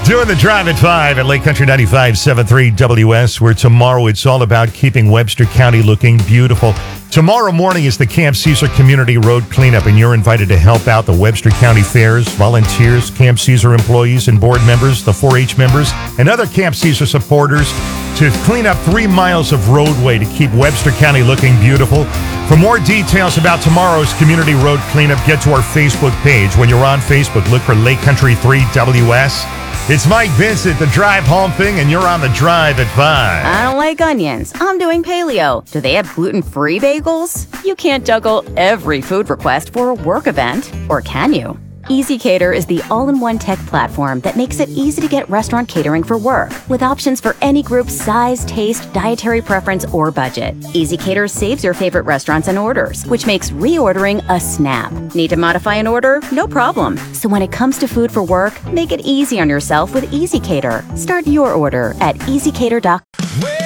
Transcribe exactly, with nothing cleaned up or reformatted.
Doing the drive at five at Lake Country ninety-five point seven three W S, where tomorrow it's all about keeping Webster County looking beautiful. Tomorrow morning is the Camp Caesar Community Road Cleanup, and you're invited to help out the Webster County Fairs, volunteers, Camp Caesar employees and board members, the four H members, and other Camp Caesar supporters to clean up three miles of roadway to keep Webster County looking beautiful. For more details about tomorrow's Community Road Cleanup, get to our Facebook page. When you're on Facebook, look for Lake Country three W S. It's Mike Vincent, the Drive Home Thing, and you're on the drive at five. I don't like onions. I'm doing paleo. Do they have gluten-free bagels? You can't juggle every food request for a work event, or can you? EasyCater is the all-in-one tech platform that makes it easy to get restaurant catering for work, with options for any group's size, taste, dietary preference, or budget. EasyCater saves your favorite restaurants and orders, which makes reordering a snap. Need to modify an order? No problem. So when it comes to food for work, make it easy on yourself with EasyCater. Start your order at easy cater dot com.